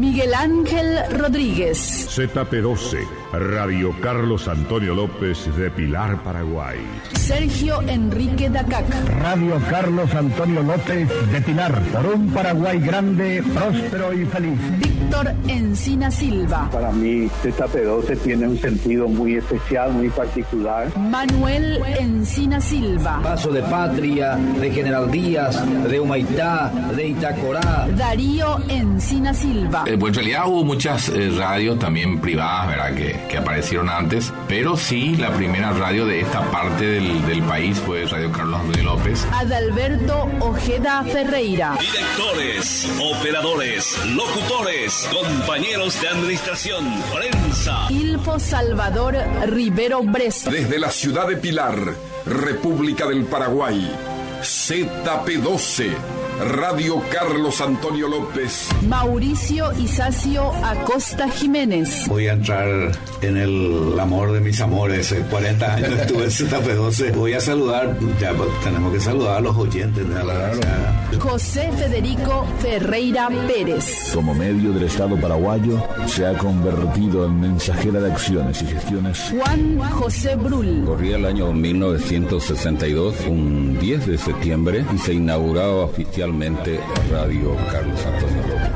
Miguel Ángel Rodríguez. ZP12, Radio Carlos Antonio López de Pilar, Paraguay. Sergio Enrique Dacac. Radio Carlos Antonio López de Pilar, por un Paraguay grande, próspero y feliz. Víctor Encina Silva. Para mí, ZP12 tiene un sentido muy especial, muy particular. Manuel Encina Silva. Paso de Patria, de General Díaz, de Humaitá, de Itacorá. Darío Encina Silva. Pues en realidad hubo muchas radios también privadas, ¿verdad? Que aparecieron antes, pero sí, la primera radio de esta parte del país fue Radio Carlos Antonio López. Adalberto Ojeda Ferreira. Directores, operadores, locutores, compañeros de administración, prensa. Ilfo Salvador Rivero Bresa. Desde la ciudad de Pilar, República del Paraguay, ZP12, Radio Carlos Antonio López. Mauricio Isacio Acosta Jiménez. Voy a entrar en el amor de mis amores. 40 años estuve en ZP12. Voy a saludar, ya tenemos que saludar a los oyentes de la José Federico Ferreira Pérez. Como medio del Estado paraguayo, se ha convertido en mensajera de acciones y gestiones. Juan José Brull. Corría el año 1962, un 10 de septiembre, y se inauguraba oficialmente Radio Carlos Antonio López.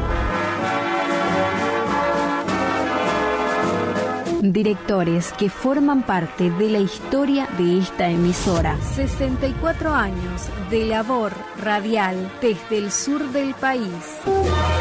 Directores que forman parte de la historia de esta emisora. 64 años de labor radial desde el sur del país.